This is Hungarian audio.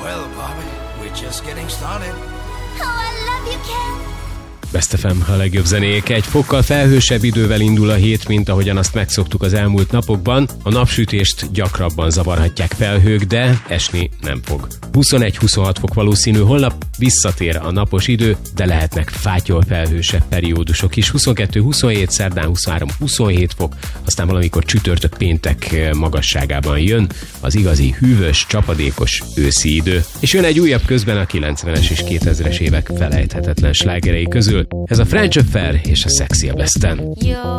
Well, Bobby, we're just getting started. Oh, I love you, Ken. Best FM, a legjobb zenék. Egy fokkal felhősebb idővel indul a hét, mint ahogyan azt megszoktuk az elmúlt napokban. A napsütést gyakrabban zavarhatják felhők, de esni nem fog. 21-26 fok valószínű, holnap visszatér a napos idő, de lehetnek fátyol felhősebb periódusok is. 22-27, szerdán 23-27 fok, aztán valamikor csütörtök péntek magasságában jön az igazi hűvös, csapadékos őszi idő. És jön egy újabb közben a 90-es és 2000-es évek felejthetetlen slágerei közül. Ez a French Affair és a Sexy a Besten.